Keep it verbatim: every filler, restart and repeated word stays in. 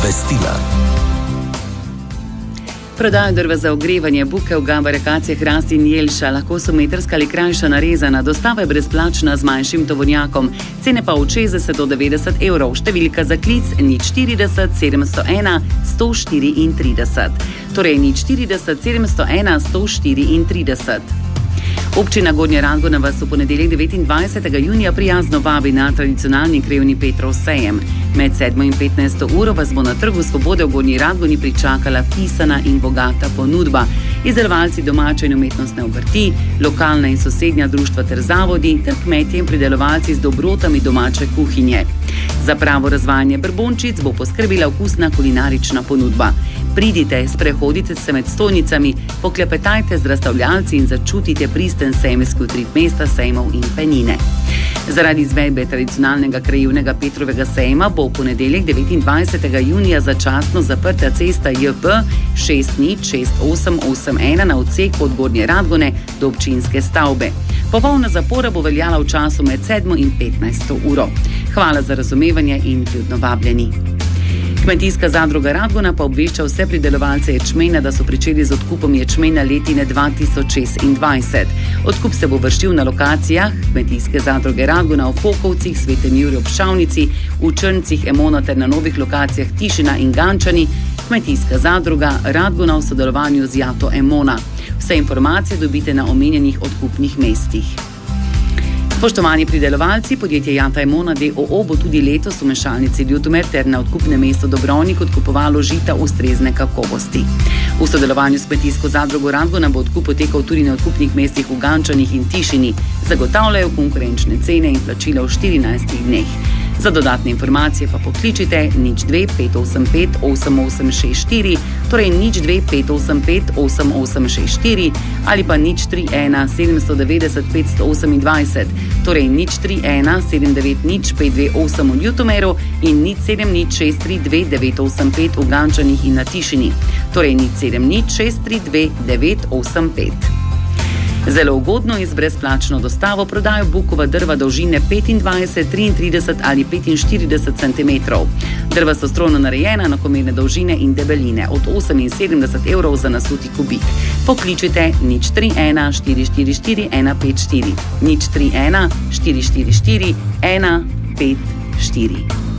Obvestila. Prodajo drva za ogrevanje, buke, ugaba, rekacije, hrast in jelša, lahko so metrska ali krajša narezana, dostava je brezplačna z manjšim tovornjakom, cene pa od šestdeset do devetdeset evrov, številka za klic nič štirideset sedemsto ena sto štiriintrideset. Torej nič štirideset sedemsto ena sto štiriintrideset. Občina Gornja Radgona vas v ponedeljek devetindvajsetega junija prijazno vabi na tradicionalni krajevni Petrov sejem. Med sedmo in petnajsto uro vas bo na Trgu Svobode v Gornji Radgoni pričakala pisana in bogata ponudba. Izdelovalci domače in umetnostne obrti, lokalna in sosednja društva ter zavodi ter kmetje in pridelovalci z dobrotami domače kuhinje. Za pravo razvajanje brbončic bo poskrbila okusna kulinarična ponudba. Pridite, sprehodite se med stojnicami, poklepetajte z razstavljalci in začutite pristen sejemski utrip mesta, sejmov in penine. Zaradi izvedbe tradicionalnega krajevnega Petrovega sejma bo v ponedeljek devetindvajsetega junija začasno zaprta cesta J P šest nič šest osem osem ena na odseku od Gornje Radgone do občinske stavbe. Popolna zapora bo veljala v času med sedmo in petnajsto uro. Hvala za razumevanje in vljudno vabljeni. Kmetijska zadruga Radgona pa obvešča vse pridelovalce ječmena, da so pričeli z odkupom ječmena letine dva tisoč šestindvajset. Odkup se bo vršil na lokacijah Kmetijske zadruge Radgona v Fokovcih, Svetem Juriju ob Šavnici, v Črncih, Emona ter na novih lokacijah Tišina in Gančani. Kmetijska zadruga Radgona v sodelovanju z Jato Emona. Vse informacije dobite na omenjenih odkupnih mestih. Spoštovani pridelovalci, podjetje Jata Emona d. o. o. bo tudi letos v mešalnici Ljutomer ter na odkupnem mestu Dobrovnik odkupovalo žita ustrezne kakovosti. V sodelovanju s Kmetijsko zadrugo Radgona bo odkup potekal tudi na odkupnih mestih v Gančanih in Tišini. Zagotavljajo konkurenčne cene in plačila v štirinajstih dneh. Za dodatne informacije pa pokličite nič dve pet osem pet osem osem šest štiri, torej nič dve pet osem pet osem osem šest štiri ali pa nič tri ena sedemsto devetdeset petsto osemindvajset, torej nič tri ena sedem devet nič pet dve osem v Ljutomeru in nič sedem nič šest tri dve devet osem pet v Gančanih in na Tišini, torej nič sedem nič šest tri dve devet osem pet. Zelo ugodno in z brezplačno dostavo prodajo bukova drva dolžine petindvajset, triintrideset ali petinštirideset centimetrov. Drva so strojno narejena, enakomerne dolžine in debeline od oseminsedemdeset evrov za nasuti kubik. Pokličite nič tri ena štiri štiri štiri ena pet štiri, nič tri ena štiri štiri štiri ena pet štiri.